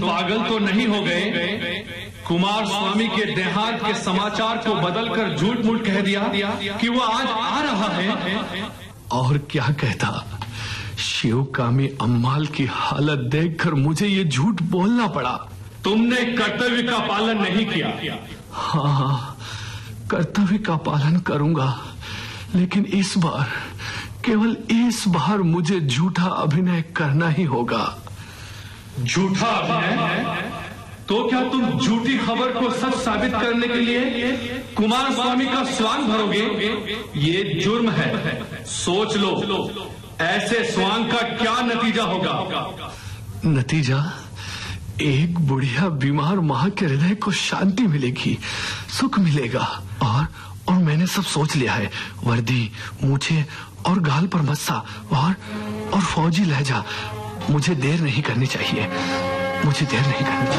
पागल तो नहीं हो गए? कुमार स्वामी के देहांत के समाचार को बदलकर झूठ मूठ कह दिया कि वो आज आ रहा है। और क्या कहता, शिवकामी अम्माल की हालत देखकर मुझे ये झूठ बोलना पड़ा। तुमने कर्तव्य का पालन नहीं किया। हाँ, कर्तव्य का पालन करूंगा, लेकिन इस बार, केवल इस बार मुझे झूठा अभिनय करना ही होगा। झूठा अभिनय? तो क्या तुम झूठी खबर को सच साबित करने के लिए कुमार स्वामी का स्वांग भरोगे? ये जुर्म है, सोच लो ऐसे स्वांग का क्या नतीजा होगा। नतीजा? एक बुढ़िया बीमार मां के हृदय को शांति मिलेगी, सुख मिलेगा। और मैंने सब सोच लिया है। वर्दी, मूछे और गाल पर मस्सा और फौजी लहजा। मुझे देर नहीं करनी चाहिए, मुझे देर नहीं करनी चाहिए।